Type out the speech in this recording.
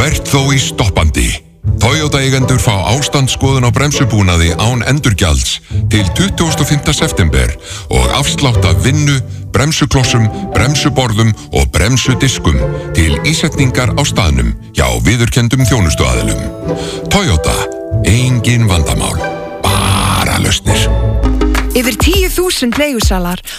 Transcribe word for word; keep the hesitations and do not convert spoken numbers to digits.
ert þó í stoppandi. Toyota-eigendur fá ástandsskoðun á bremsubúnaði án endurgjalds til tuttugasta og fimmta september og afslátt af vinnu, bremsuklossum, bremsuborðum og bremsudiskum til ísetningar á staðnum hjá viðurkenndum þjónustuaðilum. Toyota, engin vandamál, bara lausnir. Yfir tíu þúsund leigusalar